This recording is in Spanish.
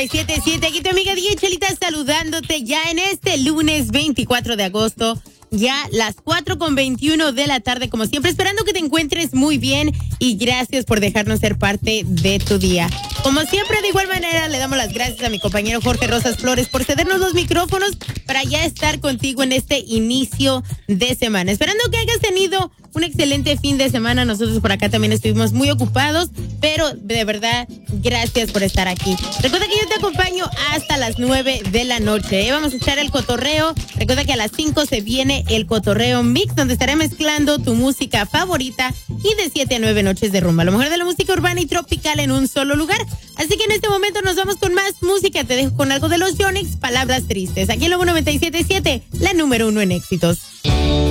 97.7. Aquí tu amiga DJ Chelita saludándote ya en este lunes 24 de agosto. Ya las 4:21 de la tarde, como siempre, esperando que te encuentres muy bien y gracias por dejarnos ser parte de tu día. Como siempre, de igual manera, le damos las gracias a mi compañero Jorge Rosas Flores por cedernos los micrófonos para ya estar contigo en este inicio de semana. Esperando que hayas tenido un excelente fin de semana. Nosotros por acá también estuvimos muy ocupados, pero de verdad, gracias por estar aquí. Recuerda que yo te acompaño hasta las 9 de la noche. Vamos a echar el cotorreo. Recuerda que a las 5 se viene el Cotorreo Mix, donde estaré mezclando tu música favorita y de 7 a 9 noches de rumba. Lo mejor de la música urbana y tropical en un solo lugar. Así que en este momento nos vamos con más música. Te dejo con algo de los Yonix, Palabras Tristes. Aquí en Lobo 97.7, la número 1 en éxitos.